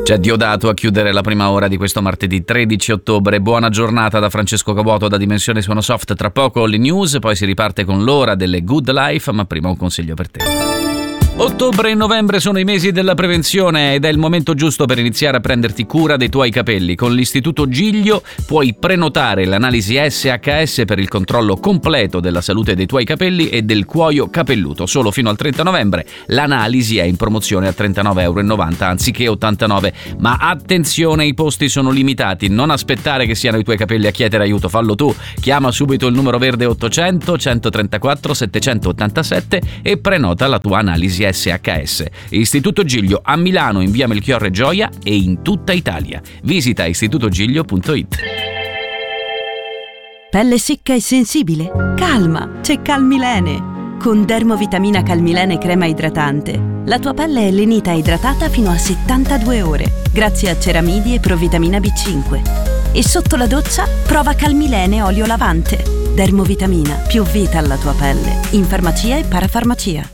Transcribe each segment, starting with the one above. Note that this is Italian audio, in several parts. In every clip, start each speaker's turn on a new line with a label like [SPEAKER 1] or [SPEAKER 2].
[SPEAKER 1] C'è Diodato a chiudere la prima ora di questo martedì 13 ottobre. Buona giornata da Francesco Cavuoto da Dimensione Suono Soft. Tra poco le news, poi si riparte con l'ora delle Good Life, ma prima un consiglio per te. Ottobre e novembre sono i mesi della prevenzione ed è il momento giusto per iniziare a prenderti cura dei tuoi capelli. Con l'Istituto Giglio puoi prenotare l'analisi SHS per il controllo completo della salute dei tuoi capelli e del cuoio capelluto. Solo fino al 30 novembre l'analisi è in promozione a €39,90 anziché 89. Ma attenzione, i posti sono limitati. Non aspettare che siano i tuoi capelli a chiedere aiuto, fallo tu. Chiama subito il numero verde 800 134 787 e prenota la tua analisi SHS. Istituto Giglio a Milano in via Melchiorre Gioia e in tutta Italia. Visita istitutogiglio.it.
[SPEAKER 2] Pelle secca e sensibile? Calma, c'è Calmilene. Con Dermovitamina Calmilene crema idratante, la tua pelle è lenita e idratata fino a 72 ore, grazie a ceramidi e provitamina B5. E sotto la doccia, prova Calmilene olio lavante. Dermovitamina, più vita alla tua pelle. In farmacia e parafarmacia.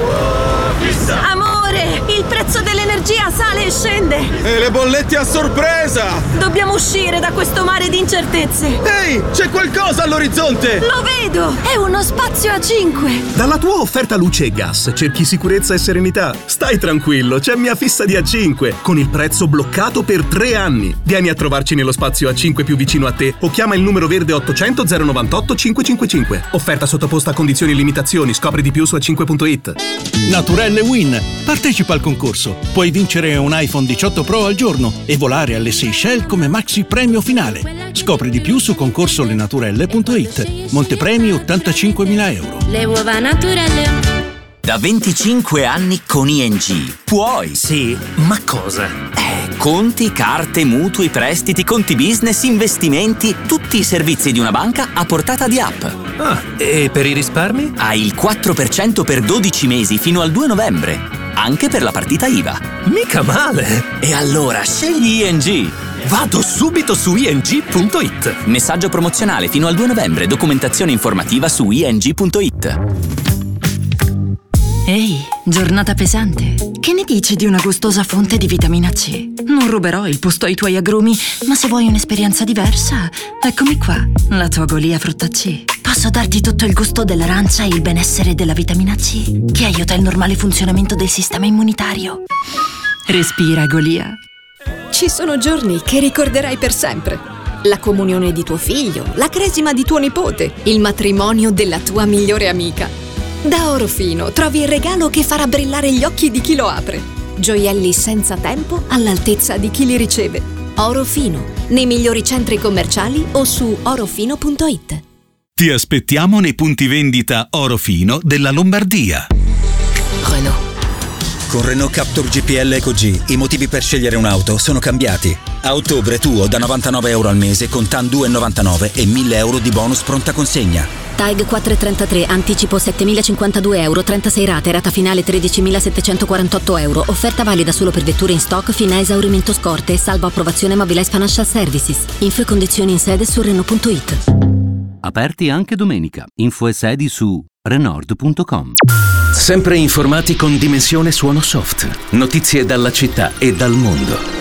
[SPEAKER 3] Amore, il prezzo dell'energia sale e scende.
[SPEAKER 4] E le bollette a sorpresa!
[SPEAKER 3] Dobbiamo uscire da questo mare di incertezze.
[SPEAKER 4] Ehi, c'è qualcosa all'orizzonte!
[SPEAKER 3] Lo vedo, è uno spazio a 5.
[SPEAKER 5] Dalla tua offerta luce e gas cerchi sicurezza e serenità? Stai tranquillo, c'è Mia Fissa di A5 con il prezzo bloccato per 3 anni. Vieni a trovarci nello spazio A5 più vicino a te o chiama il numero verde 800 098 555. Offerta sottoposta a condizioni e limitazioni. Scopri di più su a5.it.
[SPEAKER 6] Naturelle Win. Partecipa al concorso. Puoi vincere un iPhone 18 Pro al giorno e volare alle Seychelles come maxi premio finale. Scopri di più su concorsolenaturelle.it. Montepremi €85.000.
[SPEAKER 7] Le uova naturelle.
[SPEAKER 8] Da 25 anni con ING. Puoi.
[SPEAKER 9] Sì, ma cosa?
[SPEAKER 8] Conti, carte, mutui, prestiti, conti business, investimenti, tutti i servizi di una banca a portata di app.
[SPEAKER 9] Ah, e per i risparmi?
[SPEAKER 8] Hai il 4% per 12 mesi fino al 2 novembre. Anche per la partita IVA.
[SPEAKER 9] Mica male!
[SPEAKER 8] E allora scegli ING.
[SPEAKER 9] Vado subito su ing.it.
[SPEAKER 8] Messaggio promozionale fino al 2 novembre. Documentazione informativa su ing.it.
[SPEAKER 2] Ehi, giornata pesante. Che ne dici di una gustosa fonte di vitamina C? Non ruberò il posto ai tuoi agrumi, ma se vuoi un'esperienza diversa, eccomi qua, la tua Golia Frutta C. Posso darti tutto il gusto dell'arancia e il benessere della vitamina C, che aiuta il normale funzionamento del sistema immunitario. Respira, Golia.
[SPEAKER 3] Ci sono giorni che ricorderai per sempre. La comunione di tuo figlio, la cresima di tuo nipote, il matrimonio della tua migliore amica. Da Orofino trovi il regalo che farà brillare gli occhi di chi lo apre. Gioielli senza tempo all'altezza di chi li riceve. Orofino, nei migliori centri commerciali o su orofino.it.
[SPEAKER 10] Ti aspettiamo nei punti vendita Orofino della Lombardia.
[SPEAKER 11] Renault. Con Renault Captur GPL EcoG i motivi per scegliere un'auto sono cambiati. A ottobre tuo da €99 al mese con TAN 2,99 e €1.000 di bonus pronta consegna.
[SPEAKER 7] TAG 433, anticipo €7.052, 36 rate, rata finale €13.748. Offerta valida solo per vetture in stock fino a esaurimento scorte e salvo approvazione Mobilize Financial Services. Info e condizioni in sede su Renault.it.
[SPEAKER 12] Aperti anche domenica. Info e sedi su Renault.com.
[SPEAKER 13] Sempre informati con Dimensione Suono Soft. Notizie dalla città e dal mondo.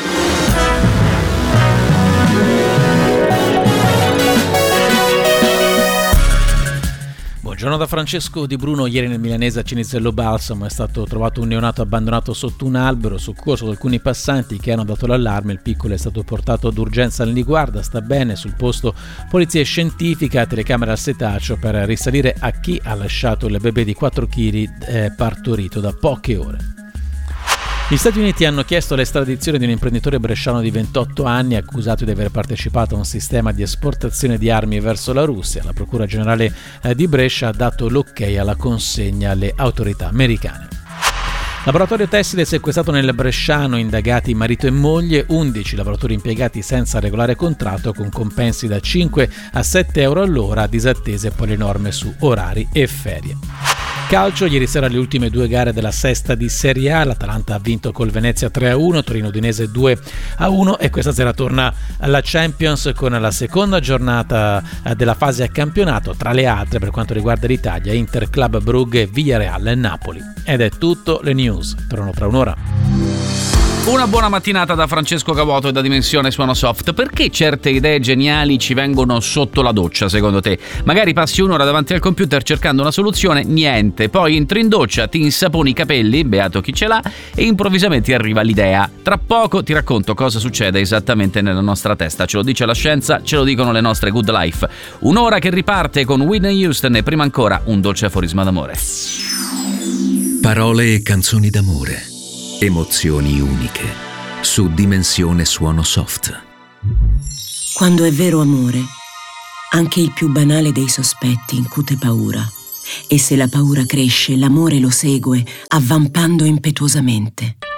[SPEAKER 14] Buongiorno da Francesco Di Bruno. Ieri nel milanese a Cinizello Balsamo è stato trovato un neonato abbandonato sotto un albero. Soccorso ad alcuni passanti che hanno dato l'allarme. Il piccolo è stato portato d'urgenza all'Iniguarda, sta bene. Sul posto polizia scientifica, telecamera al setaccio per risalire a chi ha lasciato il bebè di 4 kg partorito da poche ore. Gli Stati Uniti hanno chiesto l'estradizione di un imprenditore bresciano di 28 anni accusato di aver partecipato a un sistema di esportazione di armi verso la Russia. La Procura Generale di Brescia ha dato l'ok alla consegna alle autorità americane. Laboratorio tessile sequestrato nel bresciano, indagati marito e moglie, 11 lavoratori impiegati senza regolare contratto con compensi da 5 a 7 euro all'ora, disattese poi le norme su orari e ferie. Calcio, ieri sera le ultime 2 gare della sesta di Serie A, l'Atalanta ha vinto col Venezia 3-1, Torino Udinese 2-1 e questa sera torna alla Champions con la seconda giornata della fase a campionato, tra le altre per quanto riguarda l'Italia, Inter, Club Brugge, Villarreal e Napoli. Ed è tutto, le news tornano tra un'ora.
[SPEAKER 1] Una buona mattinata da Francesco Cavuoto e da Dimensione Suono Soft. Perché certe idee geniali ci vengono sotto la doccia, secondo te? Magari passi un'ora davanti al computer cercando una soluzione, niente. Poi entri in doccia, ti insaponi i capelli, beato chi ce l'ha, e improvvisamente arriva l'idea. Tra poco ti racconto cosa succede esattamente nella nostra testa. Ce lo dice la scienza, ce lo dicono le nostre Good Life. Un'ora che riparte con Whitney Houston e prima ancora un dolce aforisma d'amore.
[SPEAKER 15] Parole e canzoni d'amore. Emozioni uniche, su Dimensione Suono Soft.
[SPEAKER 16] Quando è vero amore, anche il più banale dei sospetti incute paura. E se la paura cresce, l'amore lo segue, avvampando impetuosamente.